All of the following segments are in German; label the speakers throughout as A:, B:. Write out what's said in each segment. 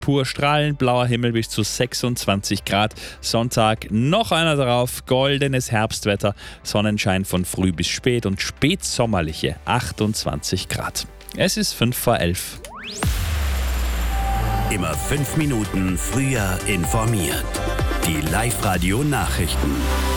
A: pur strahlend blauer Himmel bis zu 26 Grad. Sonntag noch einer drauf, goldenes Herbstwetter, Sonnenschein von früh bis spät und spätsommerliche 28 Grad. Es ist 11:05.
B: Immer 5 Minuten früher informiert. Die Live-Radio-Nachrichten.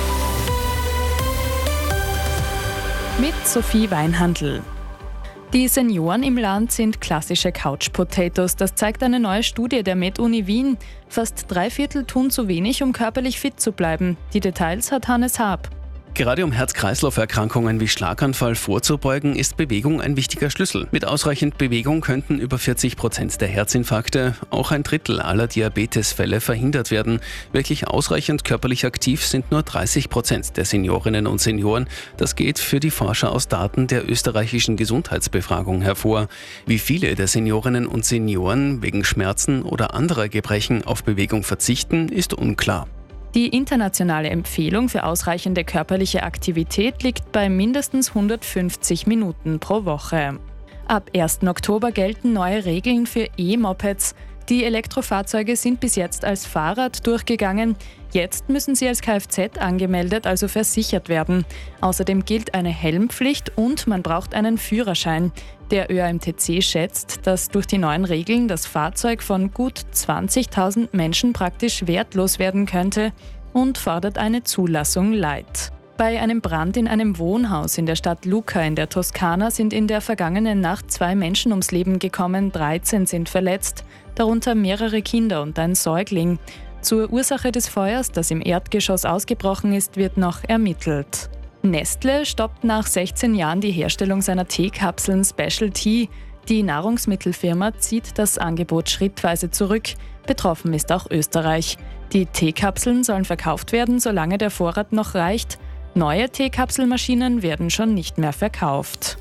C: Mit Sophie Weinhandl. Die Senioren im Land sind klassische Couch-Potatoes. Das zeigt eine neue Studie der Med-Uni Wien. Fast 3/4 tun zu wenig, um körperlich fit zu bleiben. Die Details hat Hannes Haab.
D: Gerade um Herz-Kreislauf-Erkrankungen wie Schlaganfall vorzubeugen, ist Bewegung ein wichtiger Schlüssel. Mit ausreichend Bewegung könnten über 40% der Herzinfarkte, auch 1/3 aller Diabetesfälle verhindert werden. Wirklich ausreichend körperlich aktiv sind nur 30% der Seniorinnen und Senioren. Das geht für die Forscher aus Daten der österreichischen Gesundheitsbefragung hervor. Wie viele der Seniorinnen und Senioren wegen Schmerzen oder anderer Gebrechen auf Bewegung verzichten, ist unklar.
C: Die internationale Empfehlung für ausreichende körperliche Aktivität liegt bei mindestens 150 Minuten pro Woche. Ab 1. Oktober gelten neue Regeln für E-Mopeds. Die Elektrofahrzeuge sind bis jetzt als Fahrrad durchgegangen. Jetzt müssen sie als Kfz angemeldet, also versichert werden. Außerdem gilt eine Helmpflicht und man braucht einen Führerschein. Der ÖAMTC schätzt, dass durch die neuen Regeln das Fahrzeug von gut 20.000 Menschen praktisch wertlos werden könnte und fordert eine Zulassung light. Bei einem Brand in einem Wohnhaus in der Stadt Lucca in der Toskana sind in der vergangenen Nacht 2 Menschen ums Leben gekommen, 13 sind verletzt, darunter mehrere Kinder und ein Säugling. Zur Ursache des Feuers, das im Erdgeschoss ausgebrochen ist, wird noch ermittelt. Nestle stoppt nach 16 Jahren die Herstellung seiner Teekapseln Special Tea. Die Nahrungsmittelfirma zieht das Angebot schrittweise zurück. Betroffen ist auch Österreich. Die Teekapseln sollen verkauft werden, solange der Vorrat noch reicht. Neue Teekapselmaschinen werden schon nicht mehr verkauft.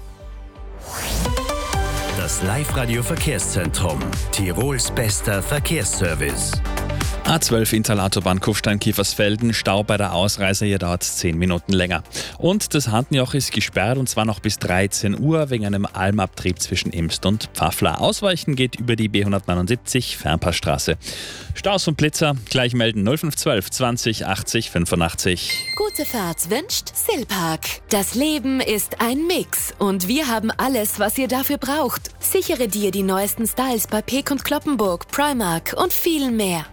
B: Das Live-Radio-Verkehrszentrum. Tirols bester Verkehrsservice.
A: A12 Interlautobahn Kufstein-Kiefersfelden, Stau bei der Ausreise, hier dauert es 10 Minuten länger. Und das Handnjoch ist gesperrt und zwar noch bis 13 Uhr wegen einem Almabtrieb zwischen Imst und Pfaffler. Ausweichen geht über die B179 Fernpassstraße. Staus und Blitzer, gleich melden 0512 20 80 85.
E: Gute Fahrt wünscht Silpark. Das Leben ist ein Mix und wir haben alles, was ihr dafür braucht. Sichere dir die neuesten Styles bei Peek und Cloppenburg, Primark und vielen mehr.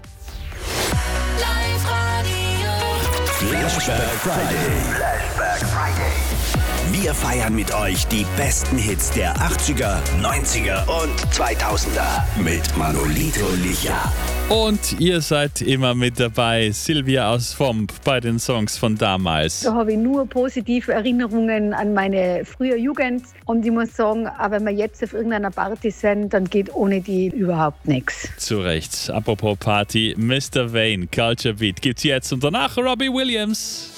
B: Flashback Friday. Wir feiern mit euch die besten Hits der 80er, 90er und 2000er mit Manolito Licha.
A: Und ihr seid immer mit dabei, Silvia aus Vomp, bei den Songs von damals.
F: Da habe ich nur positive Erinnerungen an meine frühe Jugend. Und ich muss sagen, auch wenn wir jetzt auf irgendeiner Party sind, dann geht ohne die überhaupt nichts.
A: Zu Recht. Apropos Party, Mr. Vane, Culture Beat gibt's jetzt und danach Robbie Williams.